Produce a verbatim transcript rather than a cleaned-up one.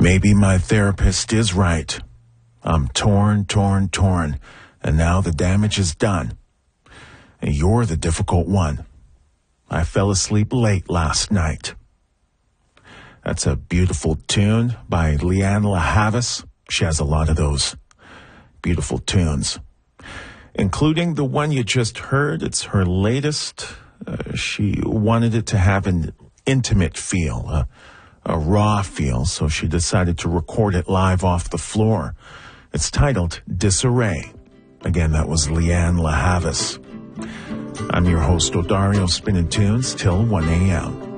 Maybe my therapist is right. I'm torn, torn, torn, and now the damage is done. And you're the difficult one. I fell asleep late last night. That's a beautiful tune by Lianne La Havas. She has a lot of those beautiful tunes, including the one you just heard. It's her latest. Uh, she wanted it to have an intimate feel, a, a raw feel, so she decided to record it live off the floor. It's titled Disarray. Again, that was Lianne La Havas. I'm your host, Odario, spinning tunes till one a.m.